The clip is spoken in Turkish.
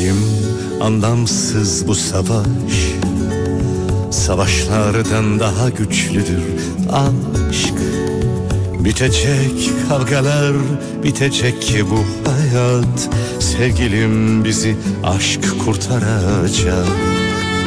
sevgilim, anlamsız bu savaş. Savaşlardan daha güçlüdür aşk. Bitecek kavgalar, bitecek bu hayat. Sevgilim, bizi aşk kurtaracak.